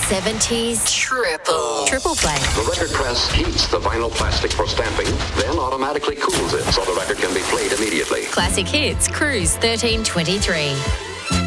70s triple play. The record press heats the vinyl plastic for stamping, then automatically cools it so the record can be played immediately. Classic Hits, Cruise 1323.